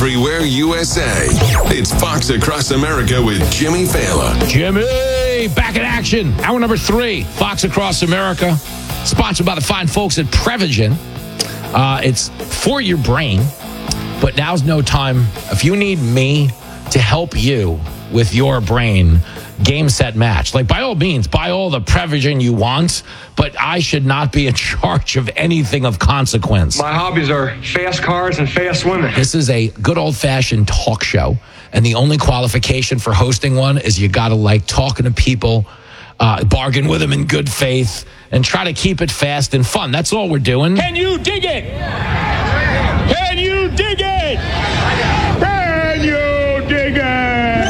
everywhere USA. It's Fox Across America with Jimmy Fallon. Jimmy, back in action. Hour number 3, Fox Across America. Sponsored by the fine folks at Prevagen. It's for your brain, but now's no time. If you need me to help you with your brain, game, set, match. Like, by all means, buy all the Prevagen you want, but I should not be in charge of anything of consequence. My hobbies are fast cars and fast women. This is a good old-fashioned talk show, and the only qualification for hosting one is you got to like talking to people, bargain with them in good faith, and try to keep it fast and fun. That's all we're doing. Can you dig it? Can you dig it? Can you dig it?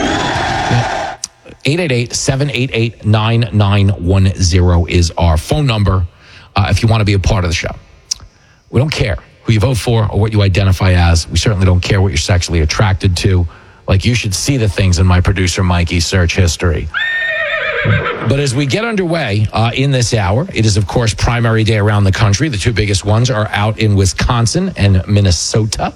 888-788-9910 is our phone number if you want to be a part of the show. We don't care who you vote for or what you identify as. We certainly don't care what you're sexually attracted to. Like, you should see the things in my producer Mikey's search history. But as we get underway in this hour, it is, of course, primary day around the country. The two biggest ones are out in Wisconsin and Minnesota.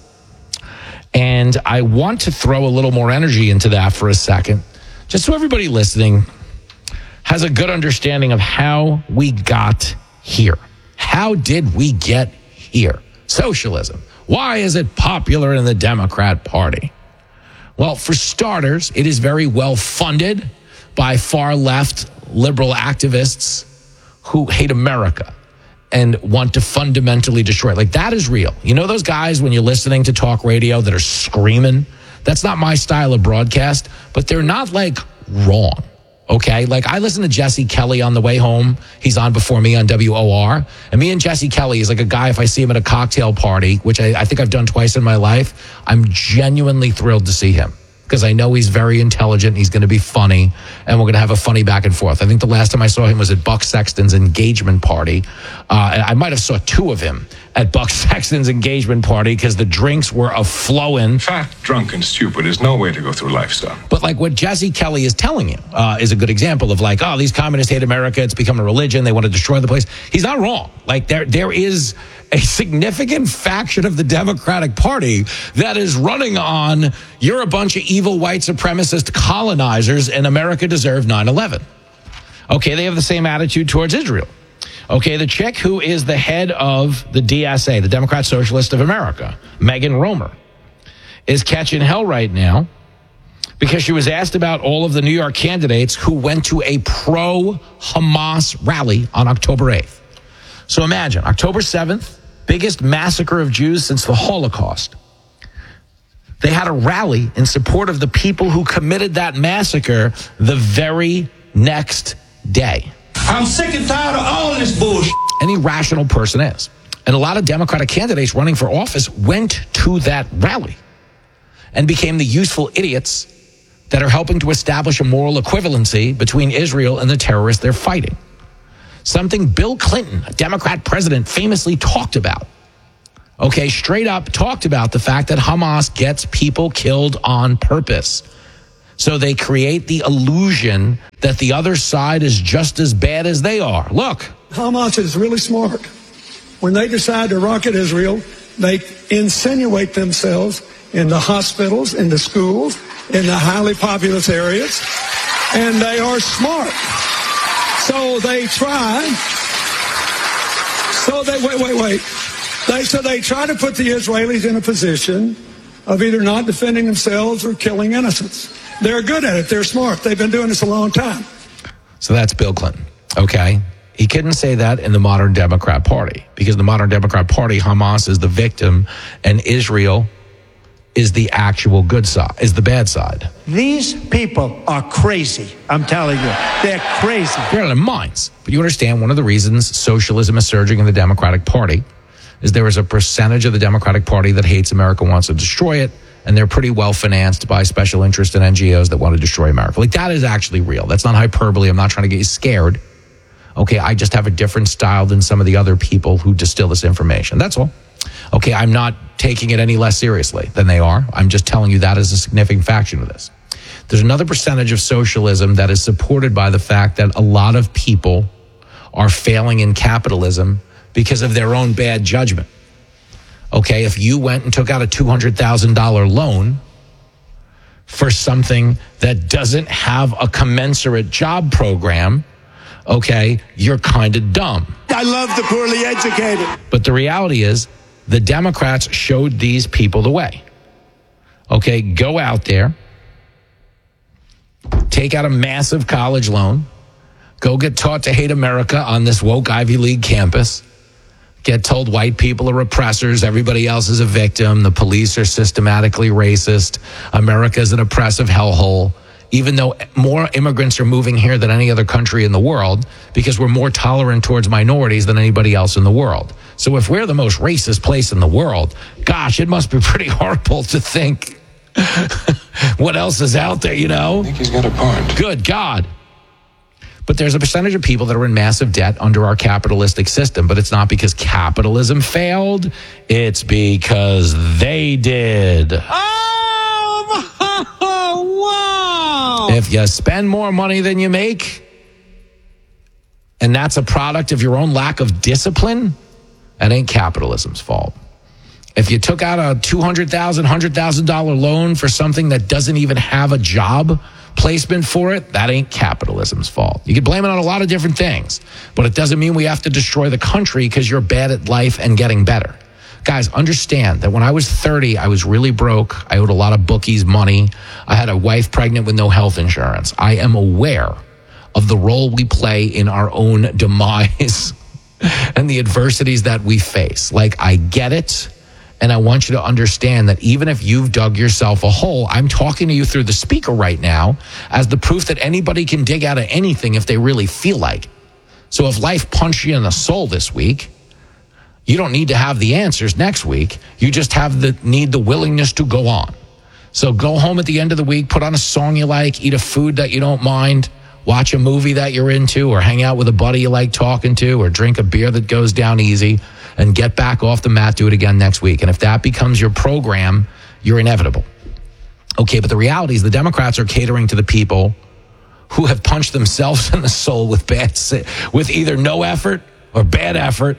And I want to throw a little more energy into that for a second, just so everybody listening has a good understanding of how we got here. How did we get here? Socialism. Why is it popular in the Democrat Party? Well, for starters, it is very well funded by far-left liberal activists who hate America and want to fundamentally destroy it. Like, that is real. You know those guys when you're listening to talk radio that are screaming? That's not my style of broadcast, but they're not, like, wrong, okay? Like, I listen to Jesse Kelly on the way home. He's on before me on WOR. And me and Jesse Kelly is like a guy, if I see him at a cocktail party, which I think I've done twice in my life, I'm genuinely thrilled to see him, because I know he's very intelligent, he's going to be funny, and we're going to have a funny back and forth. I think the last time I saw him was at Buck Sexton's engagement party. And I might have saw 2 of him at Buck Sexton's engagement party because the drinks were a-flowing. Fat, drunk, and stupid is no way to go through life, son. But like what Jesse Kelly is telling you is a good example of like, oh, these communists hate America, it's become a religion, they want to destroy the place. He's not wrong. Like, there is a significant faction of the Democratic Party that is running on, you're a bunch of evil white supremacist colonizers and America deserved 9/11. Okay, they have the same attitude towards Israel. Okay, the chick who is the head of the DSA, the Democrat Socialist of America, Megan Romer, is catching hell right now because she was asked about all of the New York candidates who went to a pro-Hamas rally on October 8th. So imagine, October 7th, biggest massacre of Jews since the Holocaust. They had a rally in support of the people who committed that massacre the very next day. I'm sick and tired of all this bullshit. Any rational person is. And a lot of Democratic candidates running for office went to that rally and became the useful idiots that are helping to establish a moral equivalency between Israel and the terrorists they're fighting. Something Bill Clinton, a Democrat president, famously talked about. Okay, straight up talked about the fact that Hamas gets people killed on purpose. So they create the illusion that the other side is just as bad as they are. Look. Hamas is really smart. When they decide to rocket Israel, they insinuate themselves in the hospitals, in the schools, in the highly populous areas, and they are smart. So they try. So they try to put the Israelis in a position of either not defending themselves or killing innocents. They're good at it. They're smart. They've been doing this a long time. So that's Bill Clinton, okay? He couldn't say that in the modern Democrat Party because in the modern Democrat Party, Hamas is the victim and Israel is the actual good side, is the bad side. These people are crazy. I'm telling you, they're crazy. They're out of their minds. But you understand one of the reasons socialism is surging in the Democratic Party is there is a percentage of the Democratic Party that hates America, wants to destroy it, and they're pretty well financed by special interest and NGOs that want to destroy America. Like, that is actually real. That's not hyperbole. I'm not trying to get you scared. Okay, I just have a different style than some of the other people who distill this information. That's all. Okay, I'm not taking it any less seriously than they are. I'm just telling you that is a significant faction of this. There's another percentage of socialism that is supported by the fact that a lot of people are failing in capitalism because of their own bad judgment. Okay, if you went and took out a $200,000 loan for something that doesn't have a commensurate job program, okay, you're kind of dumb. I love the poorly educated. But the reality is, the Democrats showed these people the way. Okay, go out there, take out a massive college loan, go get taught to hate America on this woke Ivy League campus, get told white people are oppressors, everybody else is a victim, the police are systematically racist, America is an oppressive hellhole, even though more immigrants are moving here than any other country in the world because we're more tolerant towards minorities than anybody else in the world. So if we're the most racist place in the world, gosh, it must be pretty horrible to think what else is out there, you know? I think he's got a point. Good God. But there's a percentage of people that are in massive debt under our capitalistic system, but it's not because capitalism failed. It's because they did. Oh, wow. If you spend more money than you make, and that's a product of your own lack of discipline, that ain't capitalism's fault. If you took out a $200,000, $100,000 loan for something that doesn't even have a job placement for it, that ain't capitalism's fault. You can blame it on a lot of different things, but it doesn't mean we have to destroy the country because you're bad at life and getting better. Guys, understand that when I was 30, I was really broke. I owed a lot of bookies money. I had a wife pregnant with no health insurance. I am aware of the role we play in our own demise and the adversities that we face. Like, I get it. And I want you to understand that even if you've dug yourself a hole, I'm talking to you through the speaker right now as the proof that anybody can dig out of anything if they really feel like it. So if life punched you in the soul this week, you don't need to have the answers next week. You just need the willingness to go on. So go home at the end of the week, put on a song you like, eat a food that you don't mind, watch a movie that you're into, or hang out with a buddy you like talking to, or drink a beer that goes down easy, and get back off the mat, do it again next week. And if that becomes your program, you're inevitable. Okay, but the reality is the Democrats are catering to the people who have punched themselves in the soul with either no effort or bad effort,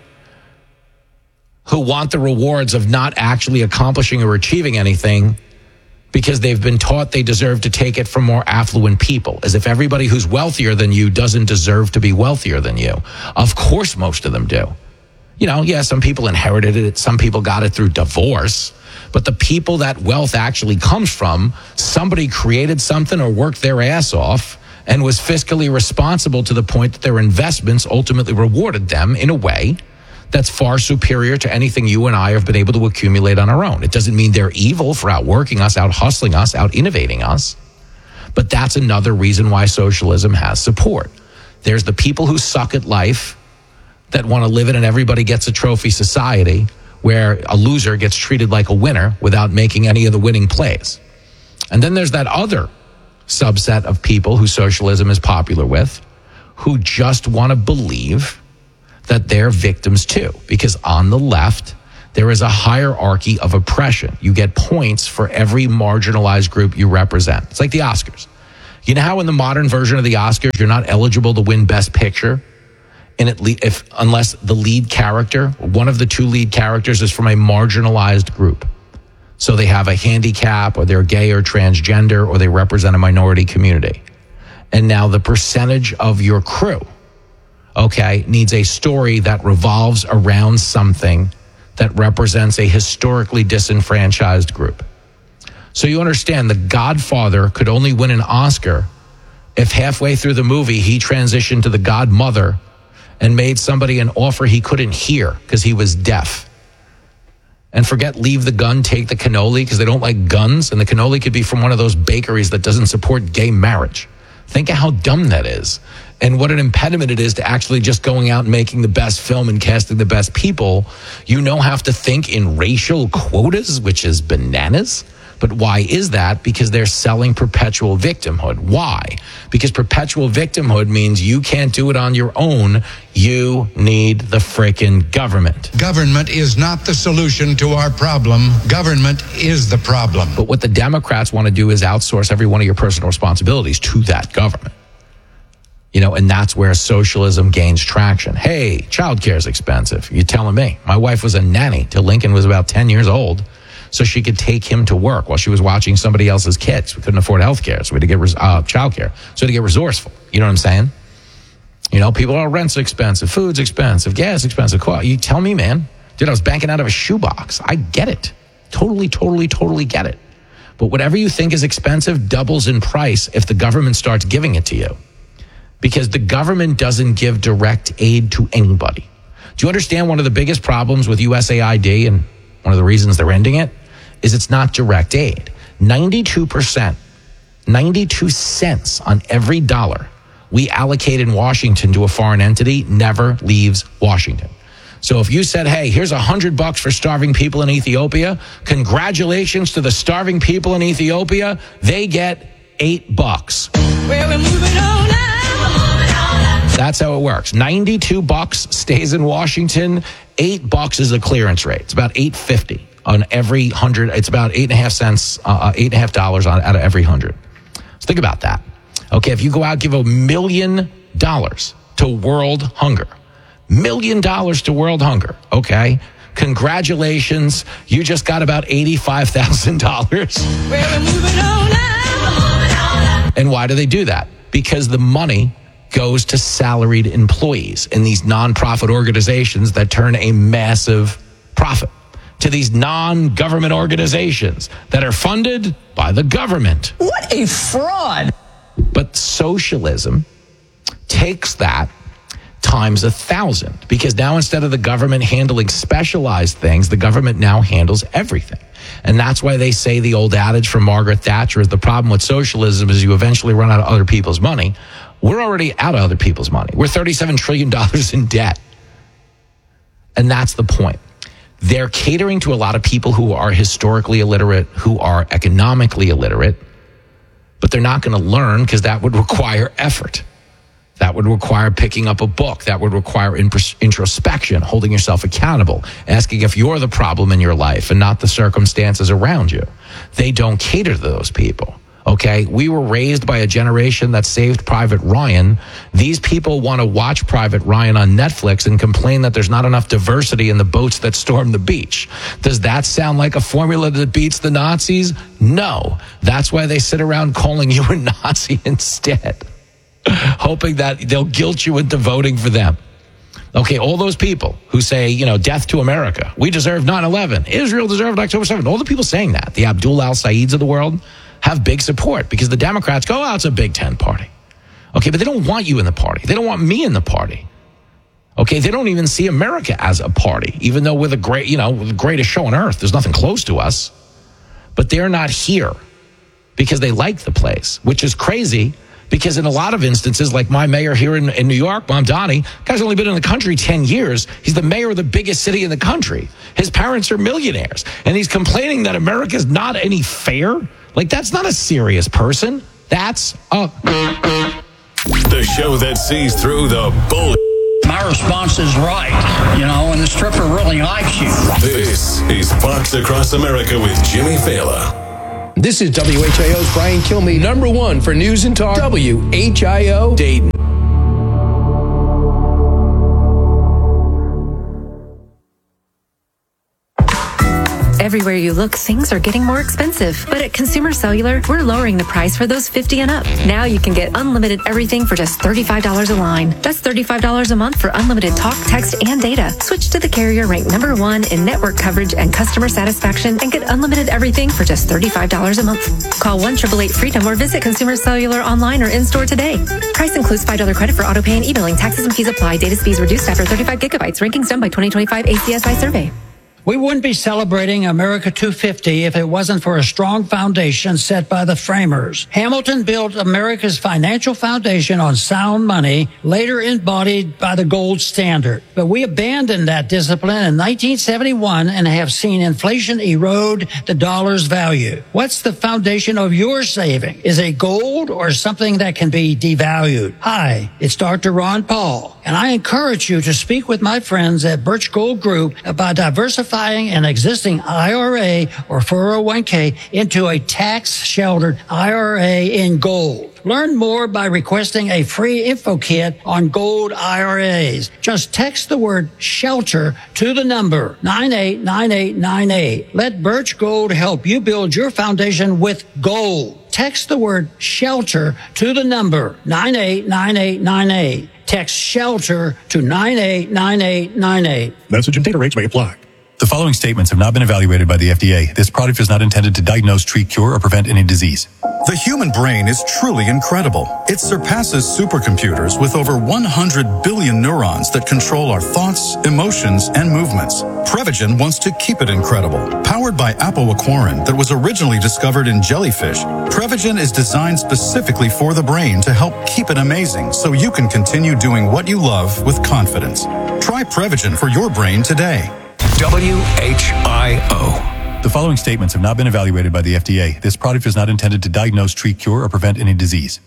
who want the rewards of not actually accomplishing or achieving anything because they've been taught they deserve to take it from more affluent people, as if everybody who's wealthier than you doesn't deserve to be wealthier than you. Of course, most of them do. You know, yeah, some people inherited it. Some people got it through divorce. But the people that wealth actually comes from, somebody created something or worked their ass off and was fiscally responsible to the point that their investments ultimately rewarded them in a way that's far superior to anything you and I have been able to accumulate on our own. It doesn't mean they're evil for outworking us, out hustling us, out innovating us. But that's another reason why socialism has support. There's the people who suck at life that want to live in an everybody gets a trophy society where a loser gets treated like a winner without making any of the winning plays. And then there's that other subset of people who socialism is popular with, who just want to believe that they're victims too. Because on the left, there is a hierarchy of oppression. You get points for every marginalized group you represent. It's like the Oscars. You know how in the modern version of the Oscars, you're not eligible to win Best Picture? And unless the lead character, one of the two lead characters, is from a marginalized group. So they have a handicap, or they're gay or transgender, or they represent a minority community. And now the percentage of your crew, okay, needs a story that revolves around something that represents a historically disenfranchised group. So you understand, The Godfather could only win an Oscar if halfway through the movie he transitioned to the Godmother and made somebody an offer he couldn't hear because he was deaf. And forget leave the gun, take the cannoli, because they don't like guns, and the cannoli could be from one of those bakeries that doesn't support gay marriage. Think of how dumb that is, and what an impediment it is to actually just going out and making the best film and casting the best people. You now have to think in racial quotas, which is bananas. But why is that? Because they're selling perpetual victimhood. Why? Because perpetual victimhood means you can't do it on your own. You need the frickin' government. Government is not the solution to our problem. Government is the problem. But what the Democrats want to do is outsource every one of your personal responsibilities to that government. And that's where socialism gains traction. Hey, childcare is expensive. You're telling me. My wife was a nanny till Lincoln was about 10 years old, so she could take him to work while she was watching somebody else's kids. We couldn't afford health care, so we had to get childcare. So we had to get resourceful. You know what I'm saying? People are rent's expensive, food's expensive, gas expensive. You tell me, man. Dude, I was banking out of a shoebox. I get it. Totally get it. But whatever you think is expensive doubles in price if the government starts giving it to you. Because the government doesn't give direct aid to anybody. Do you understand one of the biggest problems with USAID, and one of the reasons they're ending it, is it's not direct aid. 92%, 92 cents on every dollar we allocate in Washington to a foreign entity never leaves Washington. So if you said, hey, here's $100 for starving people in Ethiopia, congratulations to the starving people in Ethiopia, they get $8. Well, we're moving on now. That's how it works. $92 stays in Washington. $8 is the clearance rate. It's about $8.50 on every 100. It's about 8.5 cents, $8.50 out of every 100. So think about that. Okay, if you go out, give $1 million to world hunger. $1 million to world hunger. Okay, congratulations, you just got about $85,000. Well, we're moving on now. And why do they do that? Because the money goes to salaried employees in these nonprofit organizations that turn a massive profit, to these non-government organizations that are funded by the government. What a fraud. But socialism takes that times 1,000, because now instead of the government handling specialized things, the government now handles everything. And that's why they say the old adage from Margaret Thatcher is the problem with socialism is you eventually run out of other people's money. We're already out of other people's money. We're $37 trillion in debt. And that's the point. They're catering to a lot of people who are historically illiterate, who are economically illiterate, but they're not going to learn because that would require effort. That would require picking up a book. That would require introspection, holding yourself accountable, asking if you're the problem in your life and not the circumstances around you. They don't cater to those people. Okay, we were raised by a generation that saved Private Ryan. These people want to watch Private Ryan on Netflix and complain that there's not enough diversity in the boats that storm the beach. Does that sound like a formula that beats the Nazis? No. That's why they sit around calling you a Nazi instead, hoping that they'll guilt you into voting for them. Okay, all those people who say, death to America, we deserve 9/11, Israel deserved October 7th, all the people saying that, the Abdul al-Saids of the world, have big support because the Democrats go, it's a Big Ten party. Okay, but they don't want you in the party. They don't want me in the party. Okay, they don't even see America as a party, even though we're the greatest show on earth. There's nothing close to us. But they're not here because they like the place, which is crazy because in a lot of instances, like my mayor here in New York, Mamdani, guy's only been in the country 10 years. He's the mayor of the biggest city in the country. His parents are millionaires. And he's complaining that America's not any fair. Like, that's not a serious person. That's a... The show that sees through the bull. My response is right, and the stripper really likes you. This is Fox Across America with Jimmy Fallon. This is WHIO's Brian Kilmeade, number one for news and talk. WHIO Dayton. Everywhere you look, things are getting more expensive. But at Consumer Cellular, we're lowering the price for those 50 and up. Now you can get unlimited everything for just $35 a line. That's $35 a month for unlimited talk, text, and data. Switch to the carrier ranked number one in network coverage and customer satisfaction and get unlimited everything for just $35 a month. Call 1-888-FREEDOM or visit Consumer Cellular online or in-store today. Price includes $5 credit for auto pay and e-billing. Taxes and fees apply. Data speeds reduced after 35 gigabytes. Rankings done by 2025 ACSI survey. We wouldn't be celebrating America 250 if it wasn't for a strong foundation set by the framers. Hamilton built America's financial foundation on sound money, later embodied by the gold standard. But we abandoned that discipline in 1971 and have seen inflation erode the dollar's value. What's the foundation of your saving? Is it gold or something that can be devalued? Hi, it's Dr. Ron Paul, and I encourage you to speak with my friends at Birch Gold Group about diversifying an existing IRA or 401k into a tax-sheltered IRA in gold. Learn more by requesting a free info kit on gold IRAs. Just text the word SHELTER to the number 989898. Let Birch Gold help you build your foundation with gold. Text the word SHELTER to the number 989898. Text SHELTER to 989898. Message and data rates may apply. The following statements have not been evaluated by the FDA. This product is not intended to diagnose, treat, cure, or prevent any disease. The human brain is truly incredible. It surpasses supercomputers with over 100 billion neurons that control our thoughts, emotions, and movements. Prevagen wants to keep it incredible. Powered by apoaquarin that was originally discovered in jellyfish, Prevagen is designed specifically for the brain to help keep it amazing so you can continue doing what you love with confidence. Try Prevagen for your brain today. WHIO. The following statements have not been evaluated by the FDA. This product is not intended to diagnose, treat, cure, or prevent any disease.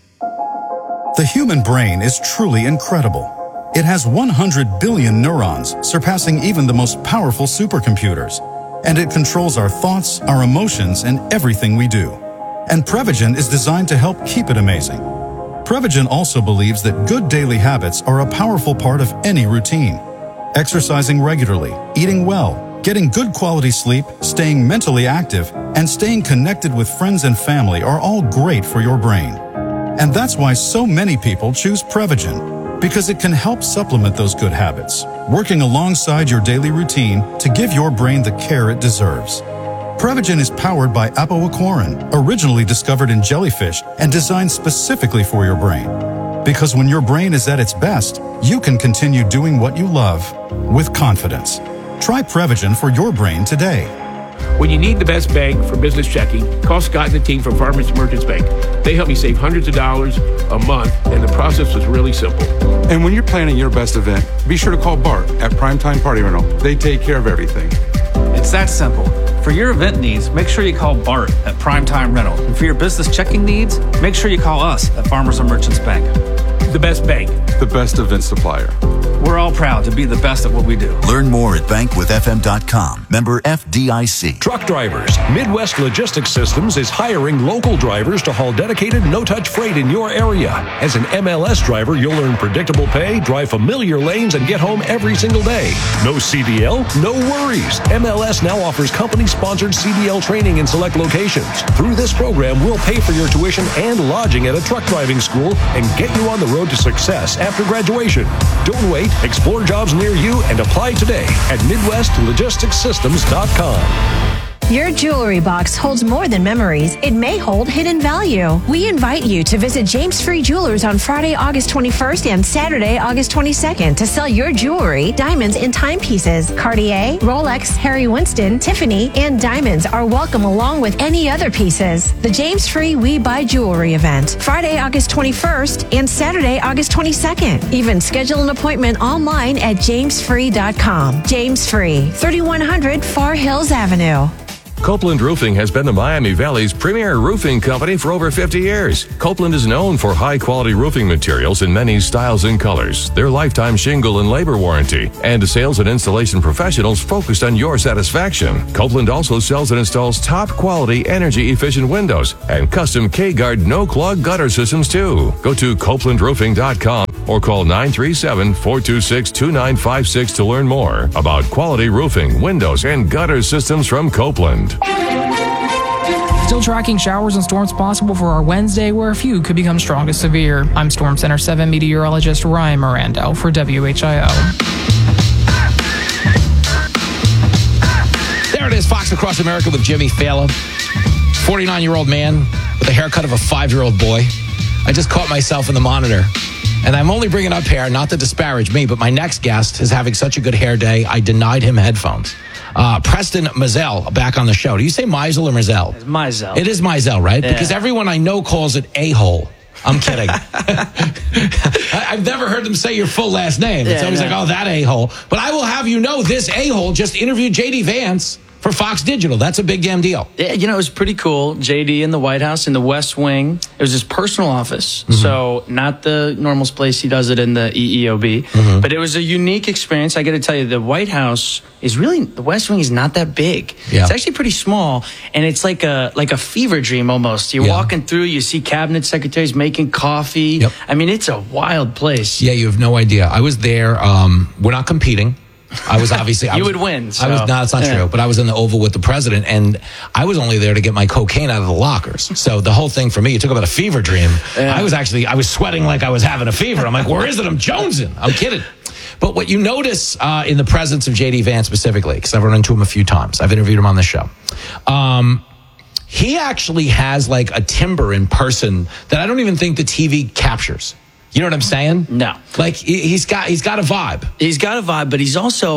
The human brain is truly incredible. It has 100 billion neurons, surpassing even the most powerful supercomputers. And it controls our thoughts, our emotions, and everything we do. And Prevagen is designed to help keep it amazing. Prevagen also believes that good daily habits are a powerful part of any routine. Exercising regularly, eating well, getting good quality sleep, staying mentally active, and staying connected with friends and family are all great for your brain. And that's why so many people choose Prevagen, because it can help supplement those good habits, working alongside your daily routine to give your brain the care it deserves. Prevagen is powered by apoaquarin, originally discovered in jellyfish and designed specifically for your brain. Because when your brain is at its best, you can continue doing what you love with confidence. Try Prevagen for your brain today. When you need the best bank for business checking, call Scott and the team from Farmers Merchants Bank. They help me save hundreds of dollars a month, and the process was really simple. And when you're planning your best event, be sure to call Bart at Primetime Party Rental. They take care of everything. It's that simple. For your event needs, make sure you call Bart at Primetime Rental. And for your business checking needs, make sure you call us at Farmers and Merchants Bank. The best bank. The best event supplier. We're all proud to be the best at what we do. Learn more at bankwithfm.com. Member FDIC. Truck drivers. Midwest Logistics Systems is hiring local drivers to haul dedicated, no-touch freight in your area. As an MLS driver, you'll earn predictable pay, drive familiar lanes, and get home every single day. No CDL? No worries. MLS now offers company-sponsored CDL training in select locations. Through this program, we'll pay for your tuition and lodging at a truck driving school and get you on the road to success after graduation. Don't wait. Explore jobs near you and apply today at MidwestLogisticsSystems.com. Your jewelry box holds more than memories. It may hold hidden value. We invite you to visit James Free Jewelers on Friday, August 21st and Saturday, August 22nd to sell your jewelry, diamonds, and timepieces. Cartier, Rolex, Harry Winston, Tiffany, and diamonds are welcome along with any other pieces. The James Free We Buy Jewelry event, Friday, August 21st and Saturday, August 22nd. Even schedule an appointment online at jamesfree.com. James Free, 3100 Far Hills Avenue. Copeland Roofing has been the Miami Valley's premier roofing company for over 50 years. Copeland is known for high-quality roofing materials in many styles and colors, their lifetime shingle and labor warranty, and sales and installation professionals focused on your satisfaction. Copeland also sells and installs top-quality, energy-efficient windows and custom K-Guard no-clog gutter systems, too. Go to CopelandRoofing.com or call 937-426-2956 to learn more about quality roofing, windows, and gutter systems from Copeland. Still tracking showers and storms possible for our Wednesday, where a few could become strong to severe. I'm Storm Center 7 meteorologist Ryan Mirando for WHIO. There it is, Fox Across America with Jimmy Fallon. 49-year-old man with the haircut of a 5-year-old boy. I just caught myself in the monitor. And I'm only bringing up hair, not to disparage me, but my next guest is having such a good hair day, I denied him headphones. Preston Mizell back on the show. Do you say Mizell or Mizell? It's Mizell. It is Mizell, right? Yeah. Because everyone I know calls it a-hole. I'm kidding. I've never heard them say your full last name. It's always like, oh, that a-hole. But I will have you know, this a-hole just interviewed J.D. Vance for Fox Digital. That's a big damn deal. Yeah, it was pretty cool. JD in the White House, in the West Wing. It was his personal office. Mm-hmm. So not the normal place he does it in the EEOB. Mm-hmm. But it was a unique experience. I got to tell you, the White House is really, the West Wing is not that big. Yeah. It's actually pretty small. And it's like a fever dream almost. You're walking through, you see cabinet secretaries making coffee. Yep. I mean, it's a wild place. Yeah, you have no idea. I was there. We're not competing. I was obviously... You would win. So. No, that's not true. But I was in the Oval with the president, and I was only there to get my cocaine out of the lockers. So the whole thing for me, you talk about a fever dream. Yeah. I was sweating like I was having a fever. I'm like, where is it? I'm jonesing. I'm kidding. But what you notice in the presence of J.D. Vance specifically, because I've run into him a few times. I've interviewed him on the show. He actually has like a timbre in person that I don't even think the TV captures. You know what I'm saying? No. Like he's got a vibe. He's got a vibe, but he's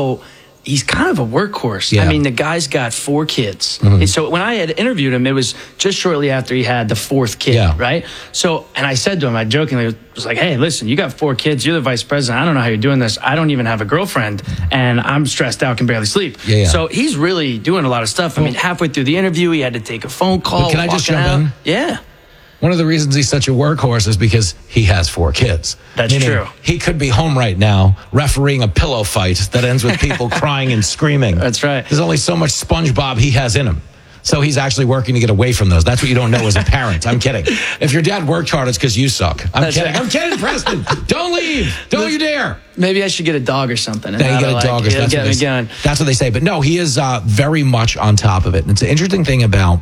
kind of a workhorse. Yeah. I mean, the guy's got 4 kids. Mm-hmm. And so when I had interviewed him, it was just shortly after he had the 4th kid, right? So, and I said to him, I jokingly was like, hey, listen, you got 4 kids. You're the vice president. I don't know how you're doing this. I don't even have a girlfriend, and I'm stressed out, can barely sleep. Yeah. So he's really doing a lot of stuff. I mean, halfway through the interview, he had to take a phone call. But can I just jump in? Yeah. One of the reasons he's such a workhorse is because he has 4 kids. That's true. He could be home right now refereeing a pillow fight that ends with people crying and screaming. That's right. There's only so much SpongeBob he has in him. So he's actually working to get away from those. That's what you don't know as a parent. I'm kidding. If your dad worked hard, it's because you suck. I'm kidding. I'm kidding, Preston. Don't leave. Don't you dare. Maybe I should get a dog or something. Yeah, you get a dog or something. That's what they say. But no, he is very much on top of it. And it's an interesting thing about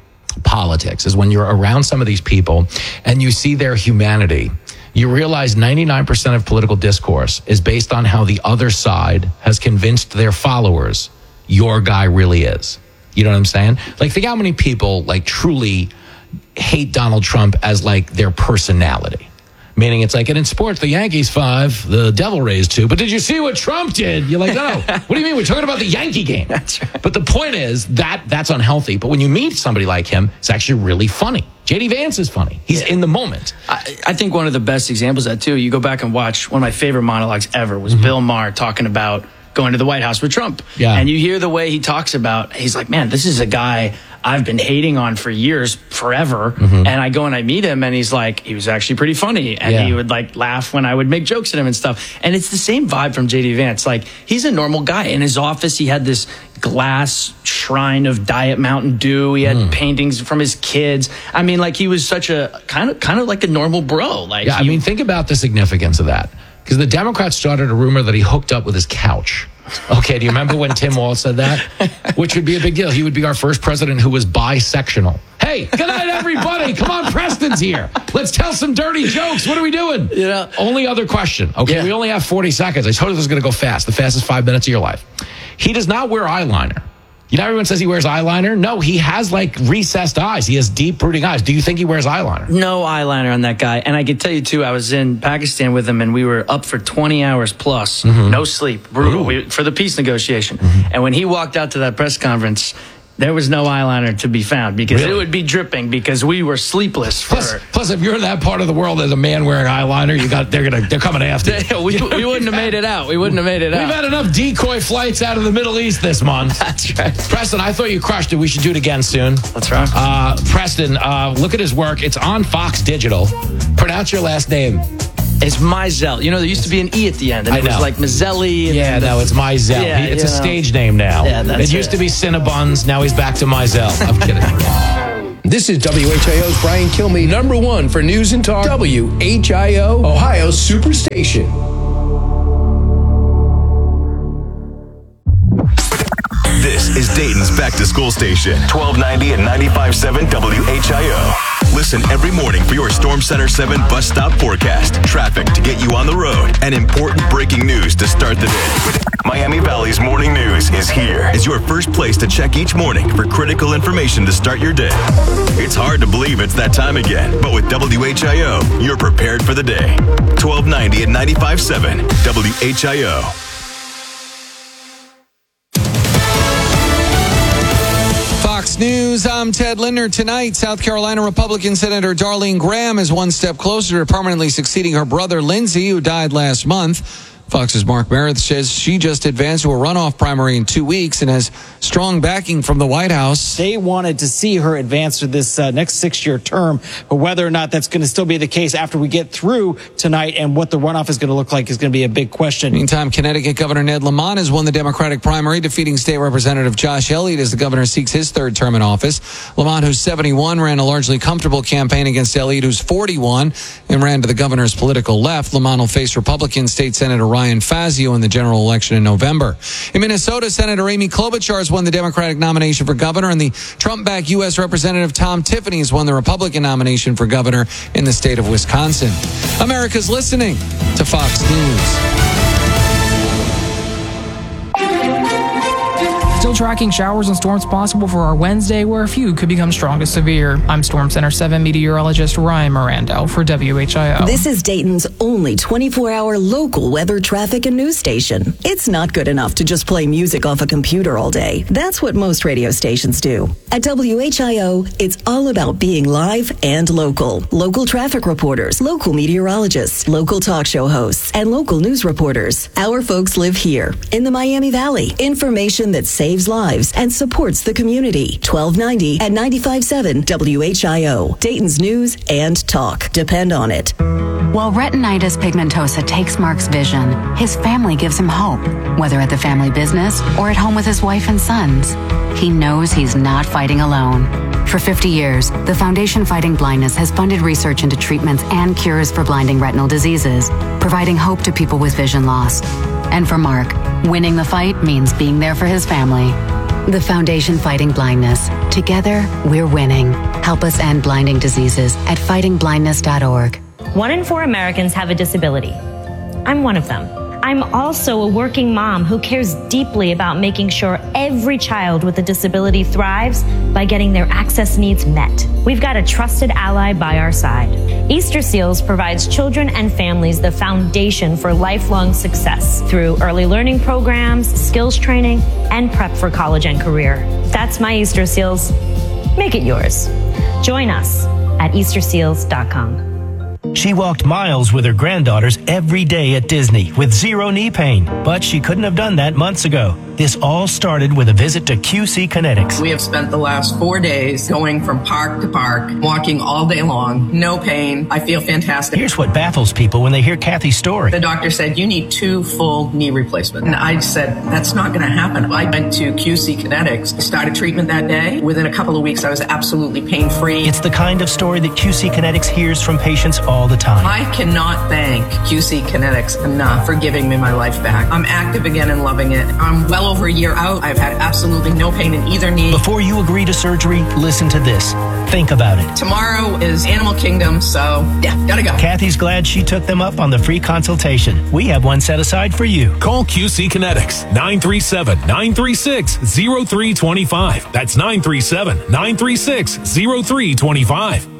politics is when you're around some of these people and you see their humanity, you realize 99% of political discourse is based on how the other side has convinced their followers your guy really is. You know what I'm saying? Like, think how many people like truly hate Donald Trump as like their personality. Meaning it's like, and in sports, the Yankees 5, the Devil Rays 2. But did you see what Trump did? You're like, no. What do you mean? We're talking about the Yankee game. That's right. But the point is that's unhealthy. But when you meet somebody like him, it's actually really funny. J.D. Vance is funny. He's in the moment. I think one of the best examples of that, too, you go back and watch one of my favorite monologues ever was Bill Maher talking about going to the White House with Trump. Yeah. And you hear the way he talks about, he's like, man, this is a guy I've been hating on for years, forever. And I go and I meet him and he's like, he was actually pretty funny. And he would like laugh when I would make jokes at him and stuff. And it's the same vibe from J.D. Vance. Like, he's a normal guy. In his office, he had this glass shrine of Diet Mountain Dew. He had paintings from his kids. I mean, like, he was such a kind of like a normal bro. Like, I mean, think about the significance of that. Because the Democrats started a rumor that he hooked up with his couch. Okay, do you remember when Tim Walz said that? Which would be a big deal. He would be our first president who was bisectional. Hey, good night, everybody. Come on, Preston's here. Let's tell some dirty jokes. What are we doing? Only other question. Okay, we only have 40 seconds. I told you this was going to go fast. The fastest 5 minutes of your life. He does not wear eyeliner. You know, everyone says he wears eyeliner. No, he has like recessed eyes. He has deep brooding eyes. Do you think he wears eyeliner? No eyeliner on that guy. And I can tell you, too, I was in Pakistan with him, and we were up for 20 hours plus. No sleep. Brutal. For the peace negotiation. And when he walked out to that press conference, there was no eyeliner to be found because it would be dripping because we were sleepless. Plus, if you're in that part of the world as a man wearing eyeliner, they're coming after you. we wouldn't have made it out. We wouldn't have made it out. We've had enough decoy flights out of the Middle East this month. That's right. Preston, I thought you crushed it. We should do it again soon. That's right. Preston, look at his work. It's on Fox Digital. Pronounce your last name. It's Mizell. You know, there used to be an E at the end. And it was like Mazzelli. Yeah, no, it's Mizell. Yeah, it's a stage name now. Yeah, that's it used to be Cinnabons. Now he's back to Mizell. I'm kidding. This is WHIO's Brian Kilmeade, #1 for news and talk. WHIO, Ohio's Superstation. This is Dayton's back-to-school station, 1290 and 95.7 WHIO. Listen every morning for your Storm Center 7 bus stop forecast, traffic to get you on the road, and important breaking news to start the day. Miami Valley's Morning News is here as your first place to check each morning for critical information to start your day. It's hard to believe it's that time again, but with WHIO, you're prepared for the day. 1290 and 95.7 WHIO. Fox News, I'm Ted Linder. Tonight, South Carolina Republican Senator Darlene Graham is one step closer to permanently succeeding her brother Lindsey, who died last month. Fox's Mark Meredith says she just advanced to a runoff primary in 2 weeks and has strong backing from the White House. They wanted to see her advance to this next 6-year term, but whether or not that's going to still be the case after we get through tonight and what the runoff is going to look like is going to be a big question. Meantime, Connecticut Governor Ned Lamont has won the Democratic primary, defeating State Representative Josh Elliott as the governor seeks his third term in office. Lamont, who's 71, ran a largely comfortable campaign against Elliott, who's 41, and ran to the governor's political left. Lamont will face Republican State Senator Ryan Fazio in the general election in November. In Minnesota, Senator Amy Klobuchar has won the Democratic nomination for governor, and the Trump-backed U.S. Representative Tom Tiffany has won the Republican nomination for governor in the state of Wisconsin. America's listening to Fox News. Still tracking showers and storms possible for our Wednesday, where a few could become strong to severe. I'm Storm Center 7 meteorologist Ryan Mirando for WHIO. This is Dayton's only 24-hour local weather, traffic, and news station. It's not good enough to just play music off a computer all day. That's what most radio stations do. At WHIO, it's all about being live and local. Local traffic reporters, local meteorologists, local talk show hosts, and local news reporters. Our folks live here in the Miami Valley. Information that saves lives and supports the community. 1290 and 95.7 WHIO. Dayton's news and talk. Depend on it. While retinitis pigmentosa takes Mark's vision, his family gives him hope, whether at the family business or at home with his wife and sons. He knows he's not fighting alone. For 50 years, the Foundation Fighting Blindness has funded research into treatments and cures for blinding retinal diseases, providing hope to people with vision loss. And for Mark, winning the fight means being there for his family. The Foundation Fighting Blindness. Together, we're winning. Help us end blinding diseases at fightingblindness.org. 1 in 4 Americans have a disability. I'm one of them. I'm also a working mom who cares deeply about making sure every child with a disability thrives by getting their access needs met. We've got a trusted ally by our side. Easter Seals provides children and families the foundation for lifelong success through early learning programs, skills training, and prep for college and career. That's my Easter Seals. Make it yours. Join us at easterseals.com. She walked miles with her granddaughters every day at Disney with zero knee pain, but she couldn't have done that months ago. This all started with a visit to QC Kinetics. We have spent the last 4 days going from park to park, walking all day long, no pain. I feel fantastic. Here's what baffles people when they hear Kathy's story. The doctor said, you need 2 full knee replacements. And I said, that's not going to happen. I went to QC Kinetics, started treatment that day. Within a couple of weeks, I was absolutely pain-free. It's the kind of story that QC Kinetics hears from patients all the time. I cannot thank QC Kinetics enough for giving me my life back. I'm active again and loving it. I'm well over a year out. I've had absolutely no pain in either knee. Before you agree to surgery, listen to this. Think about it. Tomorrow is Animal Kingdom, so yeah, gotta go. Kathy's glad she took them up on the free consultation. We have one set aside for you. Call QC Kinetics, 937-936-0325. That's 937-936-0325.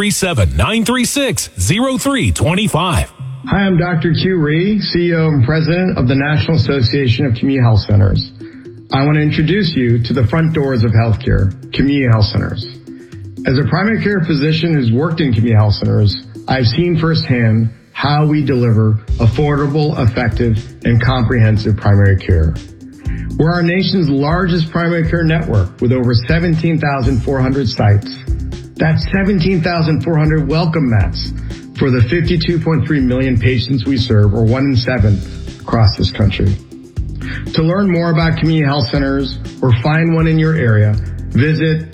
937-936-0325. Hi, I'm Dr. Q Rhee, CEO and President of the National Association of Community Health Centers. I want to introduce you to the front doors of healthcare, community health centers. As a primary care physician who's worked in community health centers, I've seen firsthand how we deliver affordable, effective, and comprehensive primary care. We're our nation's largest primary care network with over 17,400 sites. That's 17,400 welcome mats for the 52.3 million patients we serve, or 1 in 7 across this country. To learn more about community health centers or find one in your area, visit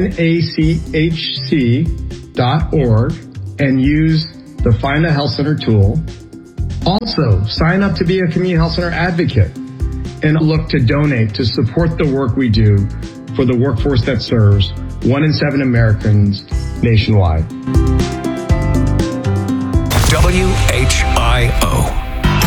NACHC.org and use the Find a Health Center tool. Also, sign up to be a community health center advocate and look to donate to support the work we do for the workforce that serves 1 in 7 Americans nationwide. WHIO.